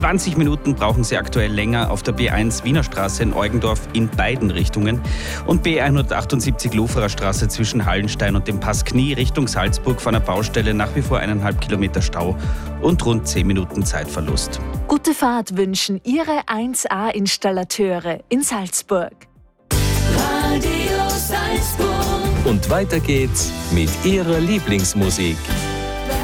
20 Minuten brauchen Sie aktuell länger auf der B1 Wiener Straße in Eugendorf in beiden Richtungen und B178 Loferer Straße zwischen Hallenstein und dem Pass Knie Richtung Salzburg von der Baustelle nach wie vor 1,5 Kilometer Stau und rund 10 Minuten Zeitverlust. Gute Fahrt wünschen Ihre 1A-Installateure in Salzburg. Radio Salzburg. Und weiter geht's mit Ihrer Lieblingsmusik.